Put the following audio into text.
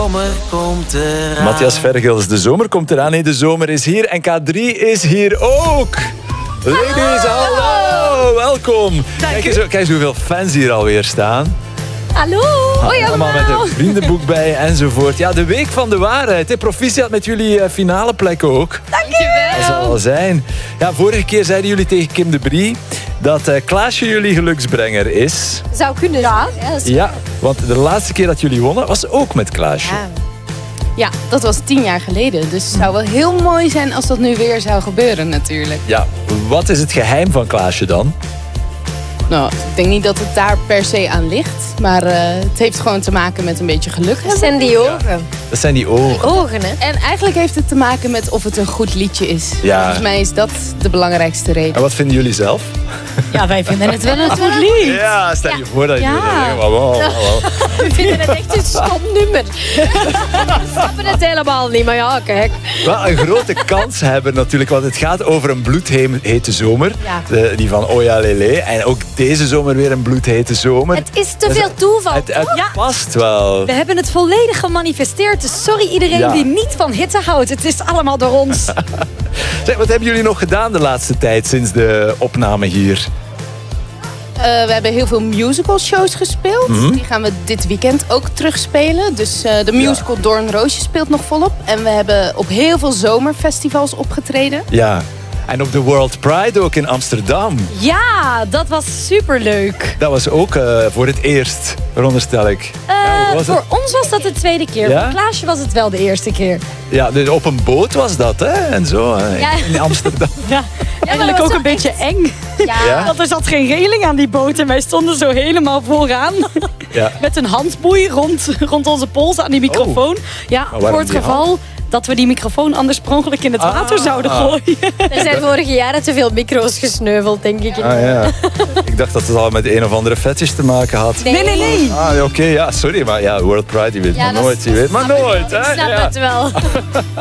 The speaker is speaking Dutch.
zomer komt eraan. Matthias Vergels, de zomer komt eraan. Nee, de zomer is hier en K3 is hier ook. Ladies, hallo, welkom. Kijk eens hoeveel fans hier alweer staan. Hallo, hoi allemaal met een vriendenboek bij enzovoort. Ja, de week van de waarheid. Hè. Proficiat met jullie finale plek ook. Dankjewel. Dat zal wel zijn. Ja, vorige keer zeiden jullie tegen Kim de Brie dat Klaasje jullie geluksbrenger is. Zou kunnen, ja. Ja, want de laatste keer dat jullie wonnen was ook met Klaasje. Ja, dat was 10 jaar geleden. Dus het zou wel heel mooi zijn als dat nu weer zou gebeuren natuurlijk. Ja, wat is het geheim van Klaasje dan? Nou, ik denk niet dat het daar per se aan ligt. Maar het heeft gewoon te maken met een beetje geluk. Dat zijn die ogen. Ja, dat zijn die ogen. Ogen, hè? En eigenlijk heeft het te maken met of het een goed liedje is. Ja. Volgens mij is dat de belangrijkste reden. En wat vinden jullie zelf? Ja, wij vinden het wel een goed lied. Ja, stel je voor dat jullie zeggen, wow. We vinden het echt een stom nummer. We snappen het helemaal niet, maar ja, kijk. Wel een grote kans hebben natuurlijk, want het gaat over een bloedhete zomer. Ja. Die van Oja Lele. En ook deze zomer weer een bloedhete zomer. Het is te veel toeval. Het past wel. We hebben het volledig gemanifesteerd. Dus sorry iedereen die niet van hitte houdt. Het is allemaal door ons. Zeg, wat hebben jullie nog gedaan de laatste tijd sinds de opname hier? We hebben heel veel musical shows gespeeld. Die gaan we dit weekend ook terugspelen. Dus de musical Doornroosje speelt nog volop. En we hebben op heel veel zomerfestivals opgetreden. Ja. En op de World Pride ook in Amsterdam. Ja, dat was superleuk. Dat was ook voor het eerst, veronderstel ik. Voor ons was dat de tweede keer. Ja? Voor Klaasje was het wel de eerste keer. Ja, dus op een boot was dat, hè? En zo, in Amsterdam. Ja, eigenlijk was ook een wel beetje eng. Ja? Want er zat geen reling aan die boot. En wij stonden zo helemaal vooraan. Ja. Met een handboei rond onze pols aan die microfoon. Ja, waarom voor het die geval dat we die microfoon anders per ongeluk in het water zouden gooien. Er zijn vorige jaren te veel micro's gesneuveld, denk ik. Ah ja. Ik dacht dat het al met een of andere fetish te maken had. Nee. Ah, oké, ja, sorry, maar ja, World Pride, je weet maar nooit. Je weet maar nooit, hè? Ik snap het wel.